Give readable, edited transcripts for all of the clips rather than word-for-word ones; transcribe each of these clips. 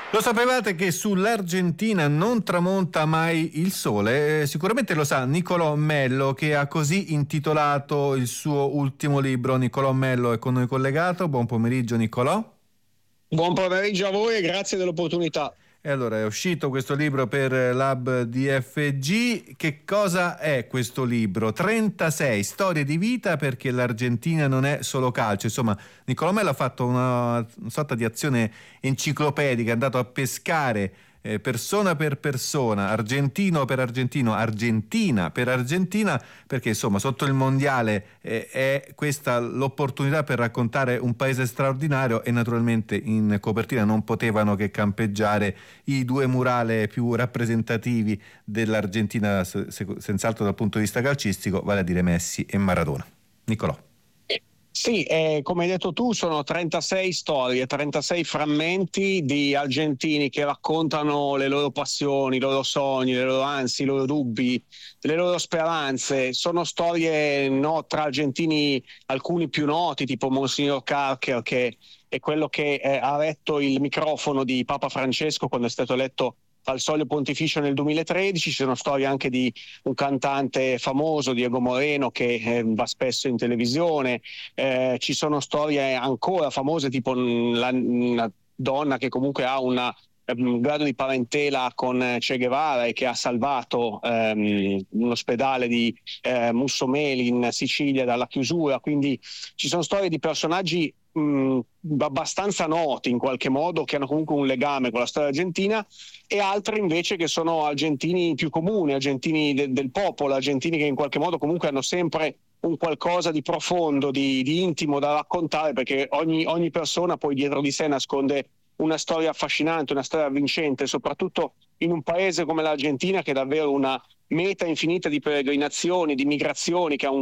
Lo sapevate che sull'Argentina non tramonta mai il sole? Sicuramente lo sa Niccolò Mello, che ha così intitolato il suo ultimo libro. Niccolò Mello è con noi collegato. Buon pomeriggio Niccolò. Buon pomeriggio a voi e grazie dell'opportunità. E allora è uscito questo libro per l'Hub DFG. Che cosa è questo libro? 36 storie di vita perché l'Argentina non è solo calcio. Insomma, Niccolò Mello ha fatto una sorta di azione enciclopedica, è andato a pescare persona per persona, argentino per argentino, Argentina per Argentina, perché insomma sotto il mondiale è questa l'opportunità per raccontare un paese straordinario e naturalmente in copertina non potevano che campeggiare i due murale più rappresentativi dell'Argentina, senz'altro dal punto di vista calcistico, vale a dire Messi e Maradona. Niccolò. Sì, come hai detto tu, sono 36 storie, 36 frammenti di argentini che raccontano le loro passioni, i loro sogni, le loro ansie, i loro dubbi, le loro speranze. Sono storie tra argentini, alcuni più noti, tipo Monsignor Carcher, che è quello che ha retto il microfono di Papa Francesco quando è stato eletto al Soglio Pontificio nel 2013. Ci sono storie anche di un cantante famoso, Diego Moreno, che va spesso in televisione. Ci sono storie ancora famose, tipo una donna che comunque ha un grado di parentela con Che Guevara e che ha salvato un ospedale di Mussomeli in Sicilia dalla chiusura. Quindi ci sono storie di personaggi abbastanza noti in qualche modo, che hanno comunque un legame con la storia argentina, e altri invece che sono argentini più comuni, argentini del popolo, argentini che in qualche modo comunque hanno sempre un qualcosa di profondo, di intimo da raccontare, perché ogni persona poi dietro di sé nasconde una storia affascinante, una storia vincente, soprattutto in un paese come l'Argentina, che è davvero una meta infinita di peregrinazioni, di migrazioni, che ha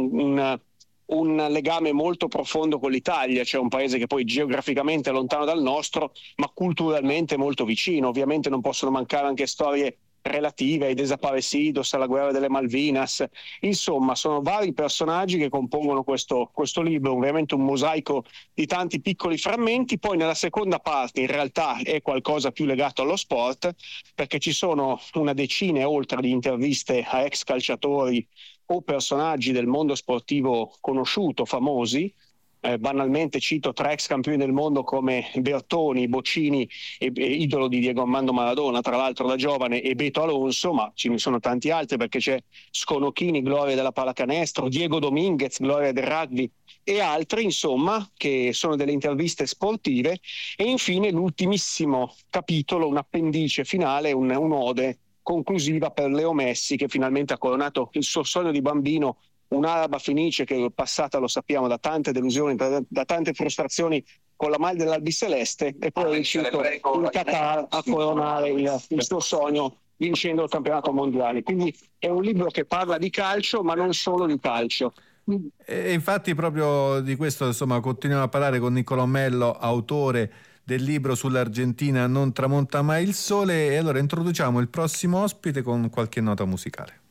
un legame molto profondo con l'Italia. C'è un paese che poi geograficamente è lontano dal nostro, ma culturalmente molto vicino. Ovviamente non possono mancare anche storie relative ai desaparecidos, alla guerra delle Malvinas. Insomma, sono vari personaggi che compongono questo libro, ovviamente un mosaico di tanti piccoli frammenti. Poi nella seconda parte in realtà è qualcosa più legato allo sport, perché ci sono una decina e oltre di interviste a ex calciatori o personaggi del mondo sportivo conosciuto, famosi. Banalmente cito 3 ex campioni del mondo come Bertoni, Boccini, idolo di Diego Armando Maradona, tra l'altro da giovane, e Beto Alonso, ma ce ne sono tanti altri, perché c'è Sconocchini, gloria della pallacanestro, Diego Dominguez, gloria del rugby, e altri, insomma, che sono delle interviste sportive. E infine l'ultimissimo capitolo, un appendice finale, un'ode conclusiva per Leo Messi, che finalmente ha coronato il suo sogno di bambino, un'araba fenice che è passata, lo sappiamo, da tante delusioni, da tante frustrazioni con la maglia dell'albiceleste, e poi è riuscito in Qatar a coronare il suo sogno vincendo il campionato mondiale. Quindi è un libro che parla di calcio, ma non solo di calcio. E infatti proprio di questo insomma continuiamo a parlare con Niccolò Mello, autore del libro sull'Argentina non tramonta mai il sole, e allora introduciamo il prossimo ospite con qualche nota musicale.